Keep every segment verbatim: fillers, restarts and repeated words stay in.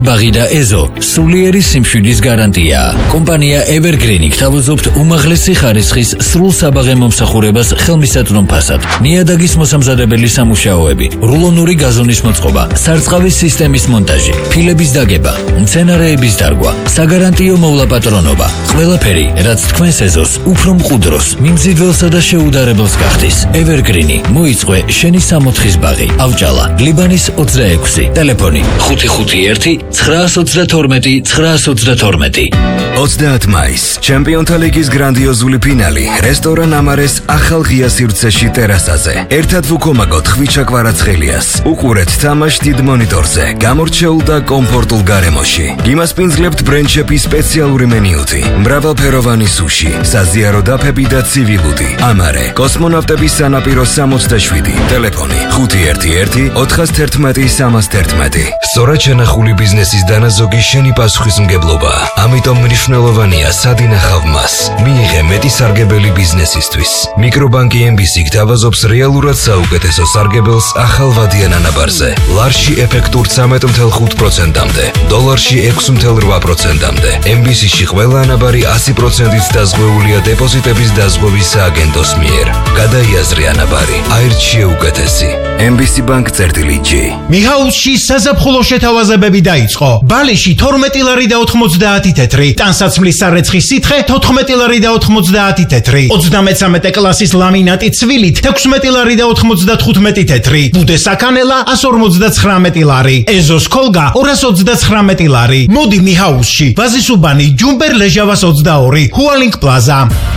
ბაღი და ეზო სულიერი სიმშვიდის გარანტია. კომპანია Evergreen გთავაზობთ უმაღლესი ხარისხის სრულ საბაღე მომსახურებას ხელმისაწვდომ ფასად. ნიადაგის მოსამზადებელი სამუშაოები, რულონური გაზონის მოწყობა, სარწყავის სისტემის მონტაჟი, ფილების დაგება, მცენარეების დარგვა, საგარანტიო მოვლაპატრონობა. ყველაფერი, რაც თქვენს ეზოს უფრო მყუდროს, მიმზიდველსა და შეუდარებელს გახდის. Evergreen მოიწყვე შენი სამოთხის ბაღი. ავჭალა, ლიბანის ოცდაექვსი, ტელეფონი ხუთი ხუთი ერთი ცხრაას ოცდათორმეტი ცხრაას ოცდათორმეტი. ოცდაათი მაისს ჩემპიონთა ლიგის გრანდიოზული ფინალი რესტორან ამარეს ახალ ღია სივრცეში ტერასაზე. ერთად ვუქომაგოთ ხვიჩა კვარაცხელიას. უყურეთ თამაშს დიდ მონიტორზე, გამორჩეულ და კომფორტულ გარემოში. გიმასპინძლებთ ბრენჩეპი სპეციალური მენიუთი, მრავალფეროვანი სუში, საზიარო დაფები და ცივილუდი. ამარე, კოსმონავტების სანაპირო სამოცდაშვიდი, ტელეფონი ხუთი ერთი ერთი ოთხას თერთმეტი სამას თერთმეტი. სწორად შენახული ბიზნესის დანაზოგი შენი პასუხისმგებლობა. ამიტომ მნიშვნელოვანია სად ინახავ მას. მიიღე მეტი სარგებელი ბიზნესისთვის. მიკრობანკი ემ ბი სი გთავაზობს რეალურად საუკეთესო სარგებელს ახალ ვადიან ანაბარზე. ლარში ეფექტურ ცამეტ ათეულ ხუთ პროცენტამდე, დოლარში ექვსი ათეულ რვა პროცენტამდე. ემ ბი სი-ში ყველა ანაბარი ასი პროცენტით დაზღვეულია დეპოზიტების დაზღვევის სააგენტოს მიერ. გადაიაზრე ანაბარი, აირჩიე უკეთესი. ემ ბი სი ბანკ წერტილი ჯი. მიჰაუსში საზაფხულო შეთავაზებები დაიწყო. ბალიში თორმეტი ლარი და ოთხმოცდაათი თეთრი, ტანსაცმლის სარეცხის სითხე თოთხმეტი ლარი და ოთხმოცდაათი თეთრი, ოცდამეცამეტე კლასის ლამინატი ცვილით თექვსმეტი ლარი და ოთხმოცდათხუთმეტი თეთრი, ბუდე საქანელა ასს ორმოცდაცხრამეტი ლარი, ეზოს კოლგა ორას ოცდაცხრამეტი ლარი. მოდი მიჰაუსში, ვაზისუბანი, ჯუმბერ ლეჟავას ოცდაორი, ჰუალინგ პლაზა.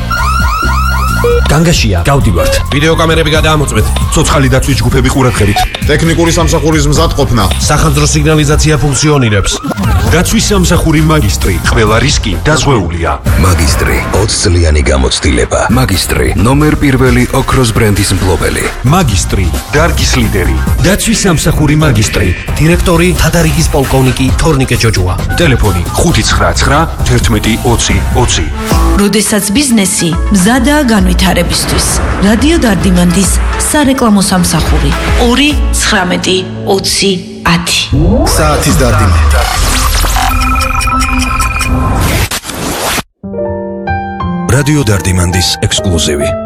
განგაშია, გავდივართ. ვიდეოკამერები გადაამოწმეთ. ცოცხალი დაცვის ჯგუფები ყურადღებით. ტექნიკური სამსახურის მზადყოფნა. სახანძრო სიგნალიზაცია ფუნქციონირებს. დაცვის სამსახური მაგისტრი. ყველა რისკი დაზღვეულია. მაგისტრი ოცწლიანი გამოცდილება. მაგისტრი ნომერ პირველი ოქროს ბრენდის მფლობელი. მაგისტრი დარგის ლიდერი. დაცვის სამსახური მაგისტრი. დირექტორი თადარიგის პოლკოვნიკი თორნიკე ჯოჯუა. ტელეფონი ხუთი ცხრა ცხრა თერთმეტი ოცი ოცი. როდესაც ბიზნესი მზადაა განვითარებისთვის. რადიო დარდიმანდის სარეკლამო სამსახური ორი ცხრამეტი ოცი ათი. საათის დარდიმანი. რადიო დარდიმანდის ექსკლუზივი.